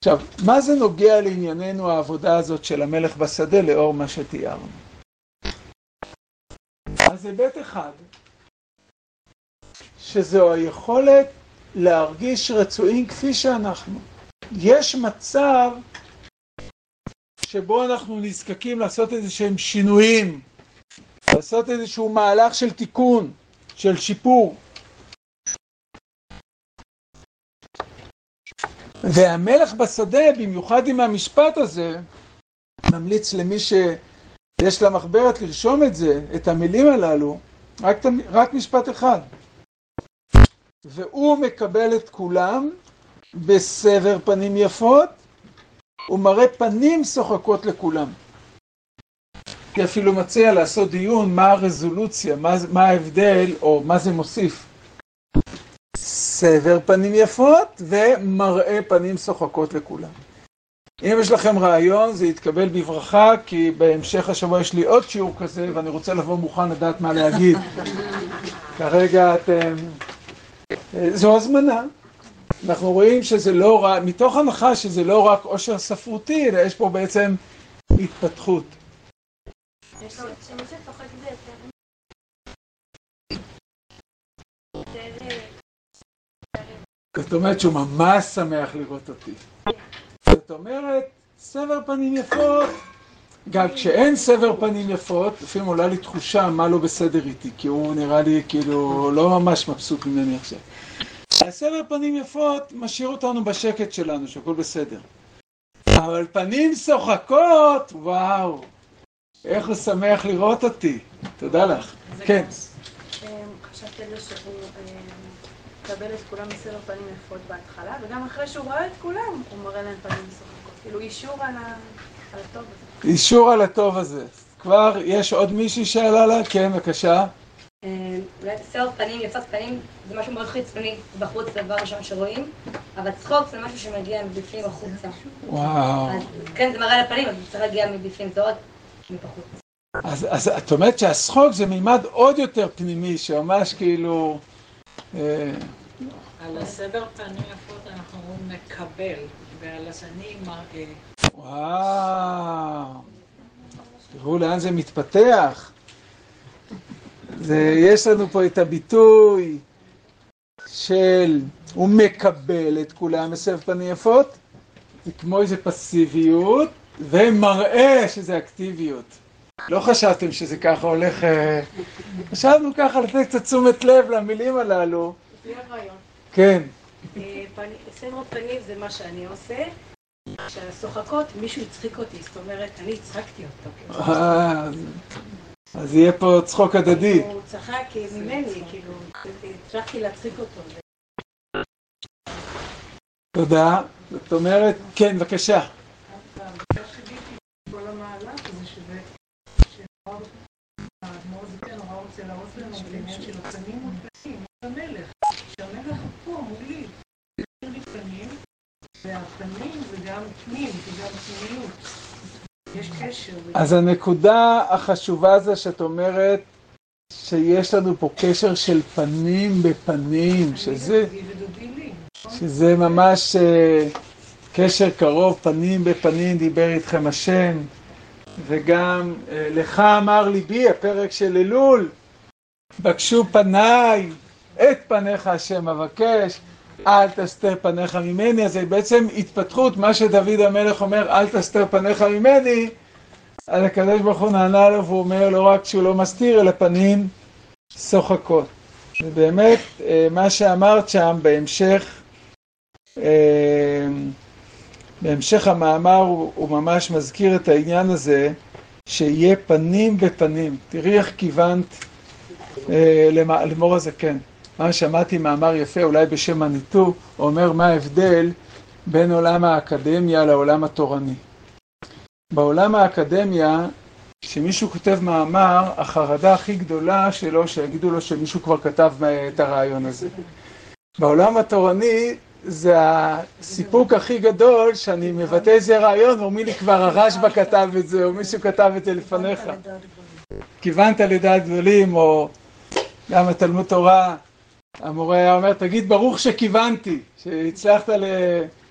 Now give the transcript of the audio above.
עכשיו, מה זה נוגע לענייננו העבודה הזאת של המלך בשדה לאור מה שתיארנו? אז היבט אחד, שזו היכולת להרגיש רצויים כפי שאנחנו. יש מצב שבו אנחנו נזקקים לעשות איזשהם שינויים, לעשות איזשהו מהלך של תיקון, של שיפור. והמלך בשדה, במיוחד עם המשפט הזה, ממליץ למי שיש לה מחברת לרשום את זה, את המילים הללו, רק משפט אחד. והוא מקבל את כולם בסבר פנים יפות, ומראה פנים שוחקות לכולם. היא אפילו מציע לעשות דיון מה הרזולוציה, מה ההבדל או מה זה מוסיף. סבר פנים יפות ומראה פנים שוחקות לכולם. אם יש לכם רעיון, זה יתקבל בברכה, כי בהמשך השבוע יש לי עוד שיעור כזה, ואני רוצה לבוא מוכן לדעת מה להגיד. כרגע אתם... זו הזמנה. אנחנו רואים שזה לא רק, מתוך הנחה שזה לא רק עושר ספרותי, אלא יש פה בעצם התפתחות. יש לו שמשה צוחק זה יותר... זאת אומרת שהוא ממש שמח לראות אותי. זאת אומרת, סבר פנים יפות, גם כשאין סבר פנים יפות, לפעמים עולה לי תחושה מה לא בסדר איתי, כי הוא נראה לי כאילו לא ממש מבסוט ממני עכשיו. הסבר פנים יפות משאיר אותנו בשקט שלנו, שהכל בסדר. אבל פנים שוחקות, וואו, איך הוא שמח לראות אותי. תודה לך. כן. חשבתי על זה שהוא מקבל את כולם בסבר פנים יפות בהתחלה, וגם אחרי שהוא רואה את כולם, הוא מראה להם פנים שוחקות. כאילו אישור על הטוב הזה. אישור על הטוב הזה. כבר יש עוד מישהי שאלה לה? כן, בבקשה. אולי סבר פנים, יפות פנים, זה משהו מאוד חיצוני בחוץ, זה דבר ראשון שרואים, אבל צחוק זה משהו שמגיע מבפנים החוצה. וואו. אז כן, זה מראה לפנים, אבל זה צריך להגיע מבפנים, זה עוד מבחוץ. אז את אומרת שהשחוק זה מימד עוד יותר פנימי, שממש כאילו... על הסבר פנים יפות אנחנו אומרים מקבל, ועל השני מראה. וואו. תראו לאן זה מתפתח. יש לנו פה את הביטוי של הוא מקבל את כולם בסבר פנים יפות, זה כמו איזו פסיביות, ומראה שזה אקטיביות. לא חשבתם שזה ככה הולך... חשבנו ככה לתת קצת תשומת לב למילים הללו. זה הרעיון. כן. סבר פנים זה מה שאני עושה, כשהשוחקות מישהו יצחיק אותי, זאת אומרת, אני הצחקתי אותו. אז יהיה פה צחוק הדדי. הוא צחק ממני, כאילו, הצלחתי להצחיק אותו. תודה. זאת אומרת, כן, בבקשה. כל המהלך הזה שזה מאוד זה נורא רוצה להרוס לנו בעניין של הפנים ופנים, המלך, שהמלך פה מולי, יש לי פנים, והפנים זה גם פנים, זה גם פנימיות, יש קשר. אז הנקודה החשובה זה שאת אומרת שיש לנו פה קשר של פנים בפנים, שזה ממש קשר קרוב, פנים בפנים, דיבר איתכם השם, וגם לך אמר ליבי, הפרק של אלול, בקשו פניי, את פניך השם אבקש, אל תסתר פניך ממני. אז זה בעצם התפתחות, מה שדוד המלך אומר, אל תסתר פניך ממני, אז הקדוש ברוך הוא נענה לו והוא אומר לא רק שהוא לא מסתיר, אלא פנים שוחקות. ובאמת מה שאמרת שם בהמשך המאמר הוא ממש מזכיר את העניין הזה, שיהיה פנים בפנים. תראי איך כיוונת למור הזקן. מה שמעתי מאמר יפה, אולי בשם הניתו, אומר מה ההבדל בין עולם האקדמיה לעולם התורני. בעולם האקדמיה, כשמישהו כותב מאמר, החרדה הכי גדולה שלו, שיגידו לו שמישהו כבר כתב את הרעיון הזה. בעולם התורני, זה הסיפוק הכי גדול שאני מבטא איזה רעיון, ואומרים לי כבר הרשב"א כתב את זה, או מישהו כתב את זה לפניך. כיוונת לדעת גדולים, או גם התלמוד תורה, המורה היה אומר, תגיד ברוך שכיוונתי, שהצלחת